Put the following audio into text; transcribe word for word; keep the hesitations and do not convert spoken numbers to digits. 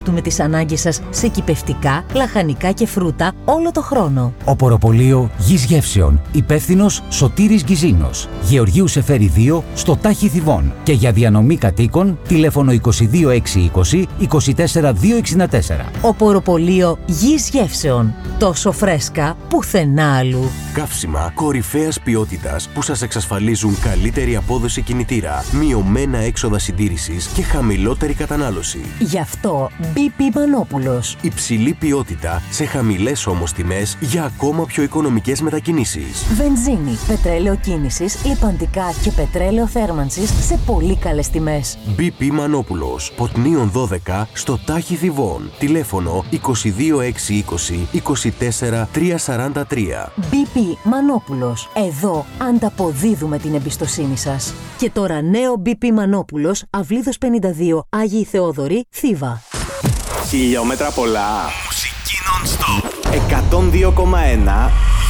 με τις ανάγκες σας σε κυπευτικά, λαχανικά και φρούτα όλο το χρόνο. Οποροπολείο Γης Γεύσεων. Υπεύθυνος Σωτήρης Γκυζίνος. Γεωργίου Σεφέρη δύο στο Τάχι Θηβών. Και για διανομή κατοίκων τηλέφωνο είκοσι δύο έξι είκοσι είκοσι τέσσερα δύο εξήντα τέσσερα. Οποροπολείο Γης Γεύσεων. Τόσο φρέσκα πουθενά αλλού. Καύσιμα κορυφαίας ποιότητας που σας εξασφαλίζουν καλύτερη απόδοση κινητήρα, μειωμένα έξοδα συντήρησης και χαμηλότερη κατανάλωση. Γι' αυτό μπι πι Μανόπουλος. Υψηλή ποιότητα σε χαμηλές όμως τιμές για ακόμα πιο οικονομικές μετακινήσεις. Βενζίνη, πετρέλαιο κίνησης, λιπαντικά και πετρέλαιο θέρμανσης σε πολύ καλές τιμές. μπι πι Μανόπουλος, Ποτνίων δώδεκα στο Τάχι Θηβών. Τηλέφωνο είκοσι δύο έξι είκοσι είκοσι τέσσερα τριακόσια σαράντα τρία. μπι πι Μανόπουλος. Εδώ ανταποδίδουμε την εμπιστοσύνη σας. Και τώρα νέο μπι πι Μανόπουλος, Αυλίδος πενήντα δύο, Άγιοι Θεόδωροι, Θήβα. Χιλιόμετρα πολλά. Μουσική non-stop. εκατόν δύο κόμμα ένα